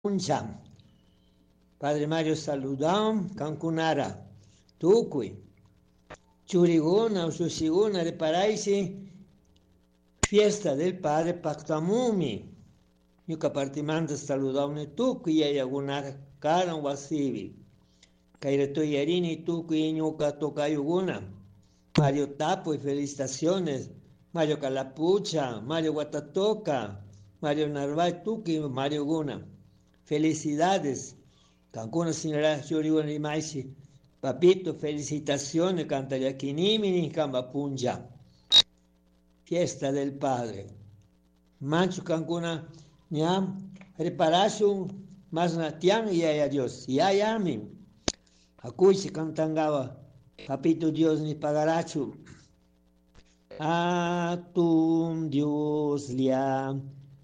Uncham. Padre Mario saludam, Cancunara, Tucui, Churiguna, Ususiguna de Paraisi, fiesta del Padre Pactamumi. Yuka partimanda saludam ne Tucui, y ayagunar karan wasivi. Kaireto Yarini, Tucui, Yuka Tocayuguna. Mario Tapo y felicitaciones. Mario Calapucha, Mario Guatatoca, Mario Narváez Tuqui, Mario Guna. Felicidades. Cancún, señora Yuri Maisi. Papito, felicitaciones. Cantayaquinimini, Cambapunja. Fiesta del Padre. Mancho Cancuna, ñam, reparación, más natian y a Dios. Y a mí. Acuy se cantangaba. Papito Dios ni pagarachu. Atum Dios liam.